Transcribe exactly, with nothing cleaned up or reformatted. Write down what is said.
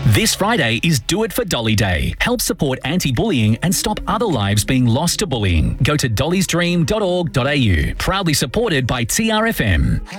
This Friday is Do It for Dolly Day. Help support anti-bullying and stop other lives being lost to bullying. Go to dollys dream dot org dot a u. Proudly supported by T R F M.